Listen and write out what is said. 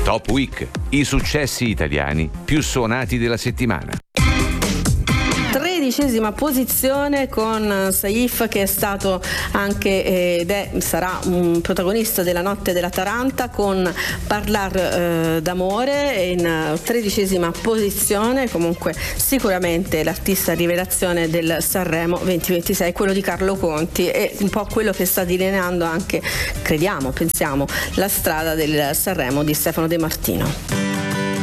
Top Week, i successi italiani più suonati della settimana. 13ª posizione con Saif, che è stato anche sarà un protagonista della notte della Taranta con Parlar d'amore in 13ª posizione. Comunque sicuramente l'artista rivelazione del Sanremo 2026, quello di Carlo Conti, è un po' quello che sta delineando anche, pensiamo, la strada del Sanremo di Stefano De Martino.